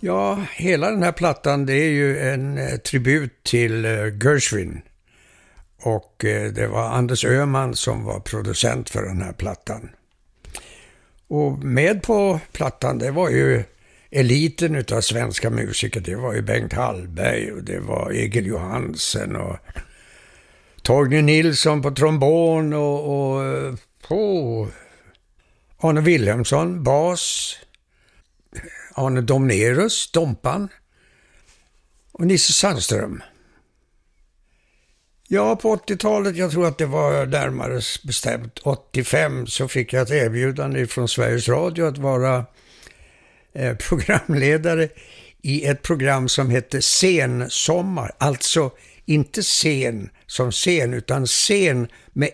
Ja, hela den här plattan det är ju en tribut till Gershwin. Och det var Anders Öhman som var producent för den här plattan. Och med på plattan det var ju eliten utav svenska musiker. Det var ju Bengt Hallberg och det var Egil Johansen och Torgny Nilsson på trombon och Arne Wilhelmsson, bas, Arne Domnerus, Dompan och Nisse Sandström. Ja, på 80-talet, jag tror att det var närmare bestämt 85, så fick jag ett erbjudande från Sveriges Radio att vara programledare i ett program som hette Sensommar. Alltså inte scen som scen utan scen med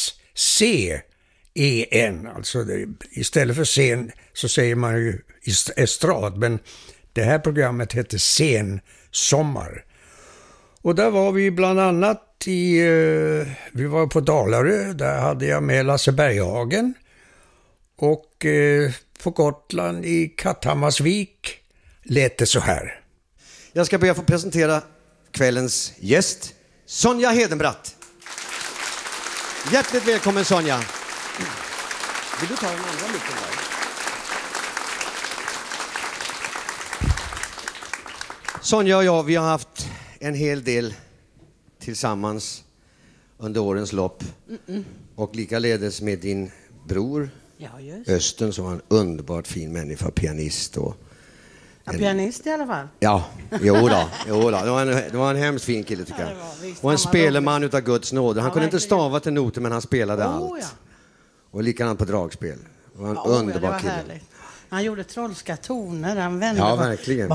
S-C-E-N. Alltså istället för scen så säger man ju estrad, men det här programmet hette Sensommar. Och där var vi bland annat vi var på Dalarö, där hade jag med Lasse Berghagen. Och på Gotland i Katthammarsvik lät det så här. Jag ska be att få presentera kvällens gäst, Sonja Hedenbratt. Hjärtligt välkommen Sonja. Vill du ta den andra micken där? Sonja och jag, vi har haft en hel del tillsammans under årens lopp. Och likaledes med din bror Östen som var en underbart fin människa, pianist och pianist i alla fall. Ja, jo då. Det var en hemskt fin kille tycker jag. Och en speleman utav Guds nåd. Han kunde inte stava till noter men han spelade allt. Ja. Och likadant på dragspel. Det var en underbar kille. Härligt. Han gjorde trollska toner, han vände. Ja, verkligen.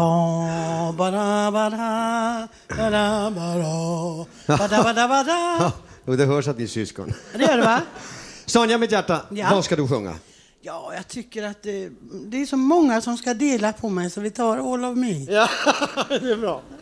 Och det hörs att ni är syskon. Det gör det va? Sonja, mitt hjärta, vad ska du sjunga? Ja, jag tycker att det är så många som ska dela på mig så vi tar All of Me. Ja, det är bra.